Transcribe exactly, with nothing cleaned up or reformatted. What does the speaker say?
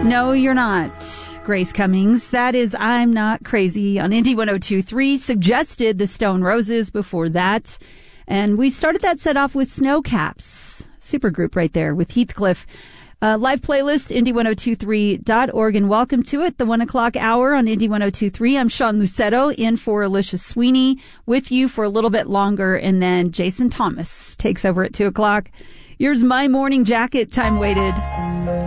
No, you're not, Grace Cummings. That is I'm Not Crazy on Indy one oh two point three. Suggested the Stone Roses before that. And we started that set off with Snowcaps. Supergroup right there with Heathcliff. Uh, live playlist, Indy ten twenty-three dot org. And welcome to it, the one o'clock hour on Indy ten twenty-three. I'm Sean Lucetto in for Alicia Sweeney with you for a little bit longer. And then Jason Thomas takes over at two o'clock. Here's My Morning Jacket, time waited.